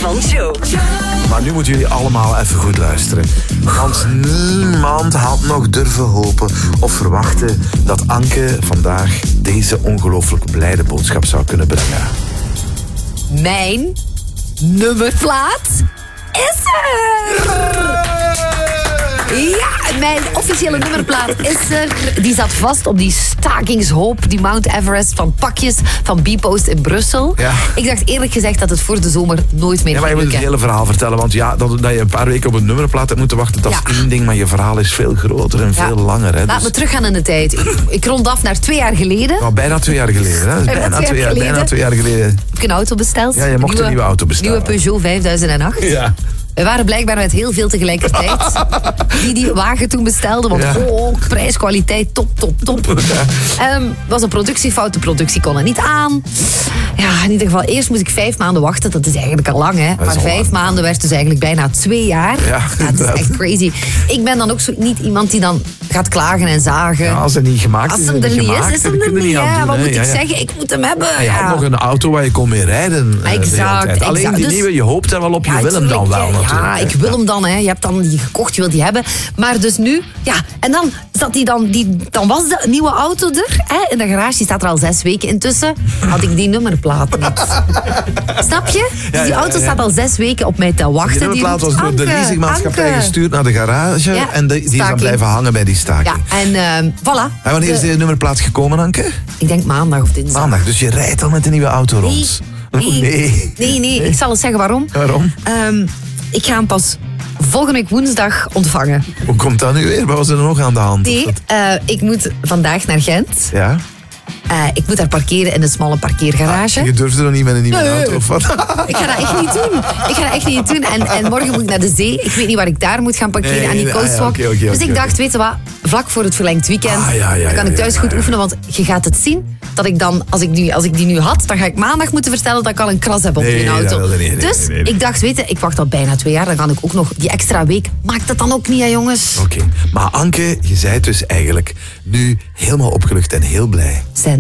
van Joe. Maar nu moeten jullie allemaal even goed luisteren. Want niemand had nog durven hopen of verwachten dat Anke vandaag deze ongelooflijk blijde boodschap zou kunnen brengen. Mijn nummerplaat is er! Ja, mijn officiële nummerplaat is er. Die zat vast op die stakingshoop, die Mount Everest van pakjes van Bpost in Brussel. Ja. Ik dacht eerlijk gezegd dat het voor de zomer nooit meer Ja, maar je ging moet het lukken. hele verhaal vertellen. Want ja, dat je een paar weken op een nummerplaat hebt moeten wachten, dat is één ding. Maar je verhaal is veel groter en veel langer. Hè, Laat me teruggaan in de tijd. Ik rond af naar 2 jaar geleden. Nou, bijna 2 jaar geleden. Hè? Bijna 2 jaar geleden. Bijna 2 jaar geleden. Heb ik een auto besteld. Ja, je mocht een nieuwe auto bestellen. Nieuwe Peugeot 5008. Ja. We waren blijkbaar met heel veel tegelijkertijd die wagen toen bestelden. Want prijs, kwaliteit, top. Was een productiefout, de productie kon er niet aan. Ja, in ieder geval, eerst moest ik 5 maanden wachten. Dat is eigenlijk al lang, hè. Maar 5 maanden werd dus eigenlijk bijna 2 jaar. Ja, dat is echt crazy. Ik ben dan ook zo niet iemand die dan gaat klagen en zagen. Ja, als het niet gemaakt is, als hem er niet is, is hem er niet. Wat moet ik Ja. zeggen? Ik moet hem hebben. Je had nog een auto waar je kon mee rijden. Exact. Alleen die Dus- nieuwe, je hoopt er wel op, je wil hem dan tuurlijk, wel natuurlijk. Ja, ik wil hem dan. Hè. Je hebt dan die gekocht, je wil die hebben. Maar dus nu, ja, en dan zat dan was de nieuwe auto er. Hè. In de garage, die staat er al 6 weken intussen. Had ik die nummerplaat niet. Snap je? Dus die auto staat al 6 weken op mij te wachten. Die nummerplaat was door de leasingmaatschappij gestuurd naar de garage. Ja, en die is dan staking. blijven hangen bij die staking. Ja, en voilà. En wanneer is die nummerplaat gekomen, Anke? Ik denk maandag of dinsdag. Maandag, dus je rijdt al met de nieuwe auto rond. Nee. Ik zal eens zeggen waarom. Waarom? Ik ga hem pas volgende week woensdag ontvangen. Hoe komt dat nu weer? Wat was er nog aan de hand? Nee, ik moet vandaag naar Gent. Ja? Ik moet daar parkeren in een smalle parkeergarage. Je durfde nog niet met een nieuwe Nee. auto of wat? Ik ga dat echt niet doen. En morgen moet ik naar de zee. Ik weet niet waar ik daar moet gaan parkeren Nee, aan die nee, coastwalk. oké, Dus ik dacht, weet je wat, vlak voor het verlengd weekend, dan kan ik thuis goed oefenen. Want je gaat het zien, dat ik dan, als ik die nu had, dan ga ik maandag moeten vertellen dat ik al een kras heb op die Nee, auto. dat wilde niet, nee, Dus nee. ik dacht, weet je, ik wacht al bijna 2 jaar. Dan kan ik ook nog die extra week. Maakt dat dan ook niet, hè, jongens? Oké, maar Anke, je zei dus eigenlijk nu helemaal opgelucht en heel blij. Zet